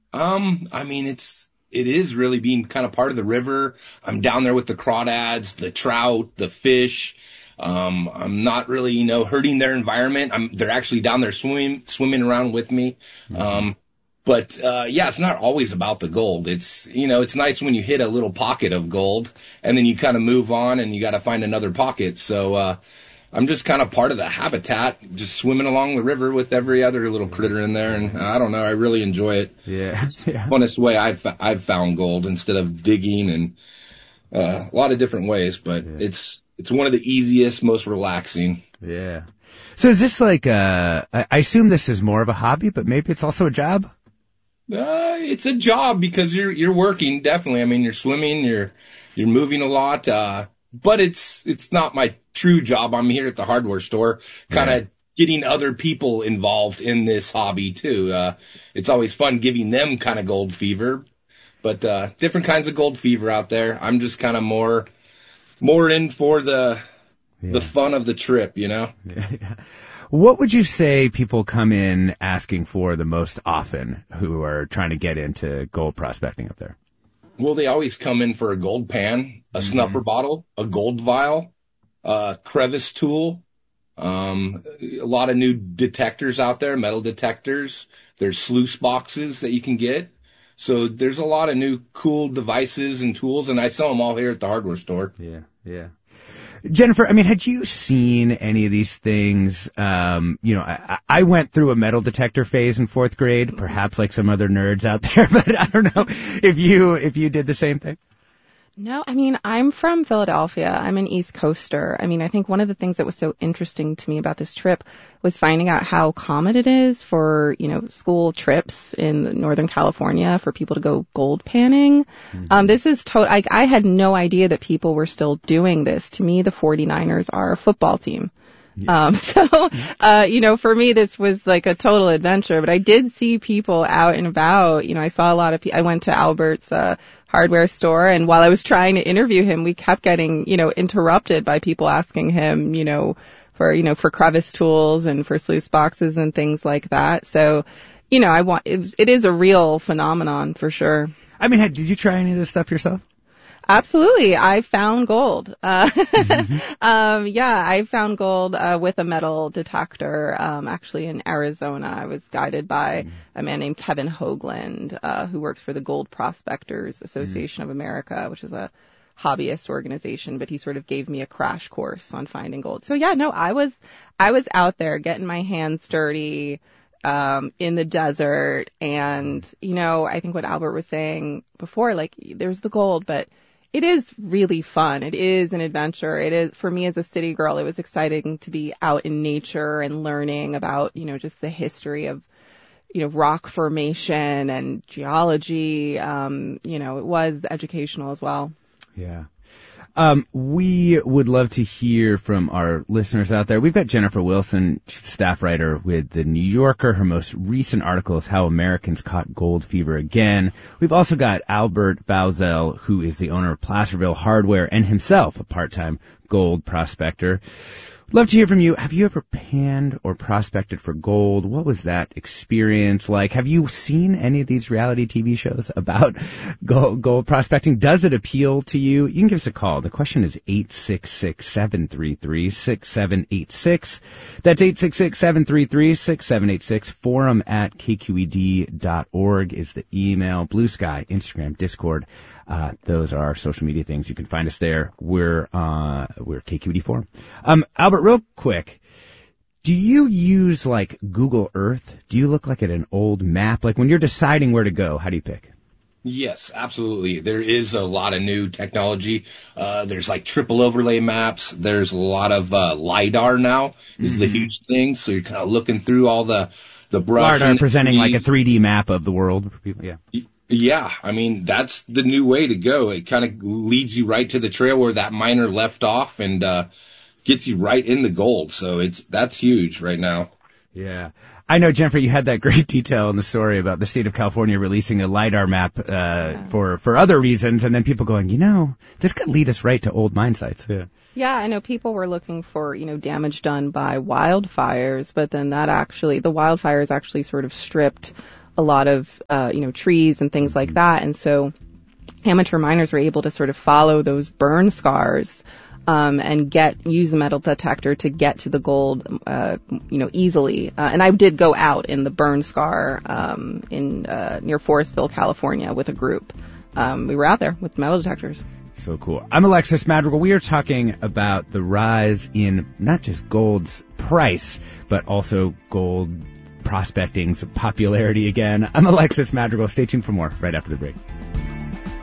I mean, it is really being kind of part of the river. I'm down there with the crawdads, the trout, the fish. I'm not really, hurting their environment. They're actually down there swimming around with me. But yeah, it's not always about the gold. It's nice when you hit a little pocket of gold and then you kind of move on and you got to find another pocket. So, I'm just kind of part of the habitat, just swimming along the river with every other little critter in there. And I don't know, I really enjoy it. Yeah. Funnest way I've found gold instead of digging and, a lot of different ways, but it's one of the easiest, most relaxing. Yeah. So is this like, I assume this is more of a hobby, but maybe it's also a job? It's a job because you're working, definitely. I mean, you're swimming, you're moving a lot, but it's not my true job. I'm here at the hardware store, kind of getting other people involved in this hobby too. It's always fun giving them kind of gold fever, but, different kinds of gold fever out there. I'm just kind of more in for the fun of the trip, Yeah. What would you say people come in asking for the most often who are trying to get into gold prospecting up there? Well, they always come in for a gold pan, a snuffer bottle, a gold vial, a crevice tool, a lot of new detectors out there, metal detectors. There's sluice boxes that you can get. So there's a lot of new cool devices and tools, and I sell them all here at the hardware store. Yeah. Jennifer, I mean, had you seen any of these things? I went through a metal detector phase in 4th grade, perhaps like some other nerds out there, but I don't know if you did the same thing. No, I mean, I'm from Philadelphia. I'm an East Coaster. I mean, I think one of the things that was so interesting to me about this trip was finding out how common it is for, school trips in Northern California for people to go gold panning. This is I had no idea that people were still doing this. To me, the 49ers are a football team. For me, this was like a total adventure, but I did see people out and about. I saw a lot of people. I went to Albert's, hardware store, and while I was trying to interview him, we kept getting, interrupted by people asking him, for crevice tools and for sluice boxes and things like that. So, it is a real phenomenon for sure. I mean, did you try any of this stuff yourself? Absolutely. I found gold. I found gold with a metal detector actually in Arizona. I was guided by a man named Kevin Hoagland who works for the Gold Prospectors Association of America, which is a hobbyist organization, but he sort of gave me a crash course on finding gold. So I was out there getting my hands dirty in the desert, and I think what Albert was saying before, like, there's the gold, but it is really fun. It is an adventure. It is, for me as a city girl, it was exciting to be out in nature and learning about, just the history of, rock formation and geology. It was educational as well. Yeah. We would love to hear from our listeners out there. We've got Jennifer Wilson, staff writer with The New Yorker. Her most recent article is How Americans Caught Gold Fever Again. We've also got Albert Bauzel, who is the owner of Placerville Hardware and himself a part-time gold prospector. Love to hear from you. Have you ever panned or prospected for gold? What was that experience like? Have you seen any of these reality TV shows about gold prospecting? Does it appeal to you? You can give us a call. The question is 866-733-6786. That's 866-733-6786. forum@kqed.org is the email. Blue Sky, Instagram, Discord. Those are our social media things. You can find us there. We're KQED Forum. Albert, real quick, do you use like Google Earth? Do you look like at an old map? Like when you're deciding where to go, how do you pick? Yes, absolutely. There is a lot of new technology. There's like triple overlay maps. There's a lot of, LiDAR now is the huge thing. So you're kind of looking through all the brush. LiDAR presenting like a 3D map of the world for people. Yeah. Yeah, I mean, that's the new way to go. It kind of leads you right to the trail where that miner left off and gets you right in the gold. So that's huge right now. Yeah. I know, Jennifer, you had that great detail in the story about the state of California releasing a LiDAR map for other reasons, and then people going, this could lead us right to old mine sites. Yeah. Yeah, I know people were looking for, damage done by wildfires, but then the wildfires actually sort of stripped a lot of, trees and things like that. And so amateur miners were able to sort of follow those burn scars, and use a metal detector to get to the gold, easily. And I did go out in the burn scar, near Forestville, California with a group. We were out there with metal detectors. So cool. I'm Alexis Madrigal. We are talking about the rise in not just gold's price, but also gold prospecting's popularity again. I'm Alexis Madrigal. Stay tuned for more right after the break.